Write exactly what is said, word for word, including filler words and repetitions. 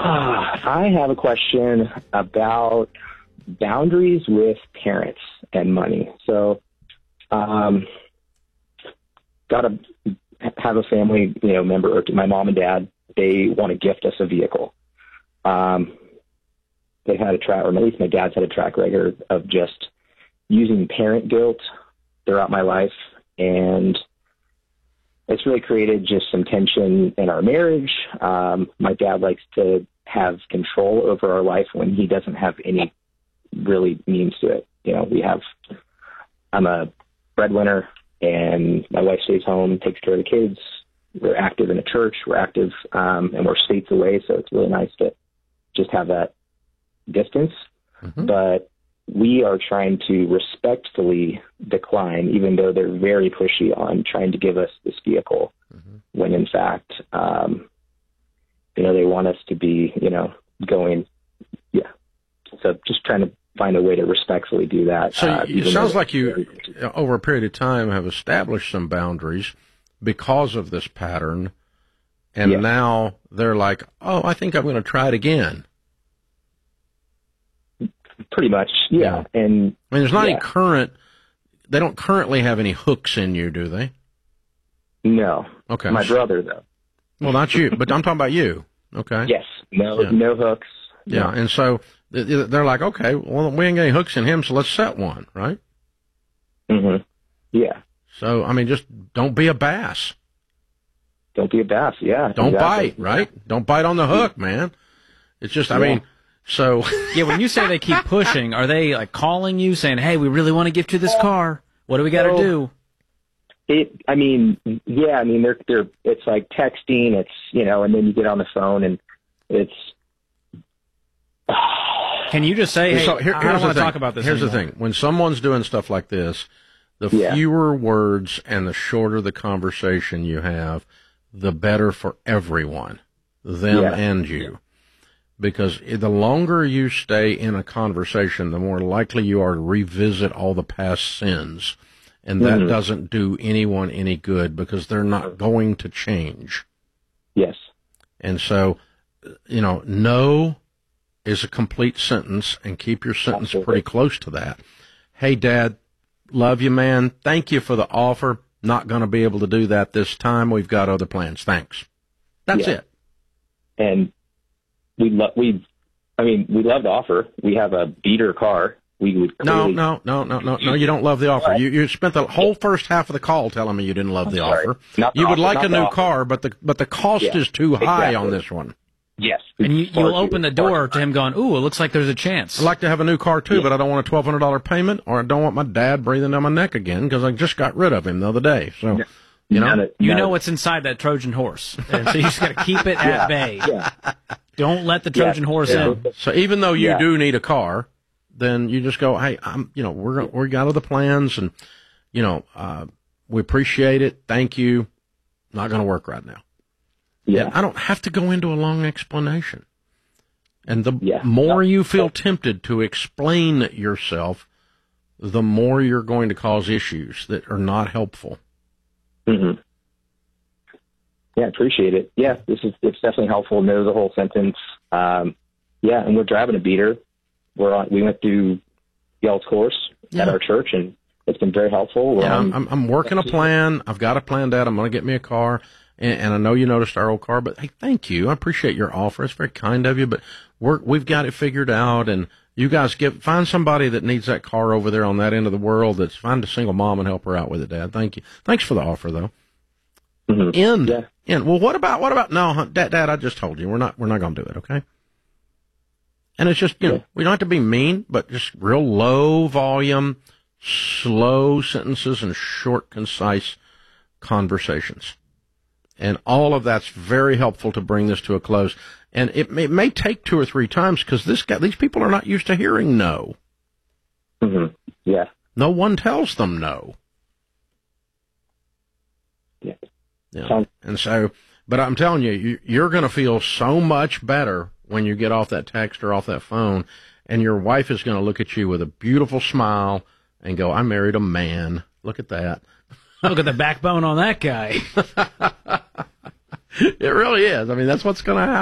I have a question about boundaries with parents and money. So, um, got to have a family, you know, member, or my mom and dad, they want to gift us a vehicle. Um, they've had a track, or at least my dad's had a track record of just using parent guilt throughout my life. And it's really created just some tension in our marriage. Um, my dad likes to have control over our life when he doesn't have any really means to it. You know, we have, I'm a breadwinner and my wife stays home, takes care of the kids. We're active in a church. We're active, um, and we're states away. So it's really nice to just have that distance. Mm-hmm. But we are trying to respectfully decline, even though they're very pushy on trying to give us this vehicle, mm-hmm. when in fact, um, you know, they want us to be, you know, going, yeah. So just trying to find a way to respectfully do that. So uh, it sounds like you, over a period of time, have established some boundaries because of this pattern, and yeah. now they're like, oh, I think I'm going to try it again. Pretty much, yeah. yeah. And I mean, there's not yeah. any current, they don't currently have any hooks in you, do they? No. Okay. My brother, though. Well, not you, but I'm talking about you. Okay. Yes. No, yeah. no hooks. Yeah. No. And so they're like, okay, well, we ain't got any hooks in him, so let's set one, right? Mm-hmm. Yeah. So, I mean, just don't be a bass. Don't be a bass, yeah. Don't exactly. bite, right? Yeah. Don't bite on the hook, man. It's just, I yeah. mean, so. Yeah, when you say they keep pushing, are they like calling you saying, hey, we really want to gift you this car. What do we got to so, do? It, I mean, yeah, I mean, they're, they're, it's like texting, it's, you know, and then you get on the phone and it's. Can you just say, hey, so here, I don't want to talk about this Here's anymore. the thing. When someone's doing stuff like this, the yeah. fewer words and the shorter the conversation you have, the better for everyone, them yeah. and you. Because the longer you stay in a conversation, the more likely you are to revisit all the past sins. And that mm-hmm. doesn't do anyone any good because they're not going to change. Yes. And so, you know, no is a complete sentence, and keep your sentence Absolutely. pretty close to that. Hey, Dad, love you, man. Thank you for the offer. Not going to be able to do that this time. We've got other plans. Thanks. That's yeah. it. And we love, we, I mean, we love the offer. We have a beater car. We would clearly... No, no, no, no, no, no. You don't love the offer. You you spent the whole first half of the call telling me you didn't love I'm the sorry. offer. Not the you would offer, like a new offer. car, but the but the cost yeah, is too high exactly. on this one. Yes. And you, you'll open the door to him going, ooh, it looks like there's a chance. I'd like to have a new car, too, yeah. but I don't want a twelve hundred dollars payment, or I don't want my dad breathing down my neck again because I just got rid of him the other day. So, no. you know. None, you none. know what's inside that Trojan horse. And so you just got to keep it yeah. at bay. Yeah. Don't let the Trojan yeah. horse yeah. in. So even though you yeah. do need a car, then you just go, hey, I'm, you know, we're we got other plans, and you know, uh, we appreciate it. Thank you. Not going to work right now. Yeah, and I don't have to go into a long explanation. And the yeah. more you feel tempted to explain yourself, the more you're going to cause issues that are not helpful. Mm-hmm. Yeah, I appreciate it. Yeah, this is it's definitely helpful. Know the whole sentence. Um, yeah, and we're driving a beater. We're on, we went through Yale's course yeah. at our church, and it's been very helpful. We're yeah, on, I'm, I'm working a plan. I've got a plan, Dad. I'm going to get me a car. And, and I know you noticed our old car, but hey, thank you. I appreciate your offer. It's very kind of you, but we're, we've got it figured out. And you guys get, find somebody that needs that car over there on that end of the world. That's find a single mom and help her out with it, Dad. Thank you. Thanks for the offer, though. Mm-hmm. End. Yeah. End. Well, what about, what about, no, Dad, Dad, I just told you, we're not, we're not going to do it. Okay. And it's just, you know, we don't have to be mean, but just real low volume, slow sentences and short, concise conversations. And all of that's very helpful to bring this to a close. And it may, it may take two or three times because this guy, these people are not used to hearing no. Mm-hmm. Yeah. No one tells them no. Yeah. Yeah. Sounds- and so, but I'm telling you, you you're going to feel so much better when you get off that text or off that phone, and your wife is going to look at you with a beautiful smile and go, I married a man. Look at that. Look at the backbone on that guy. It really is. I mean, that's what's going to happen.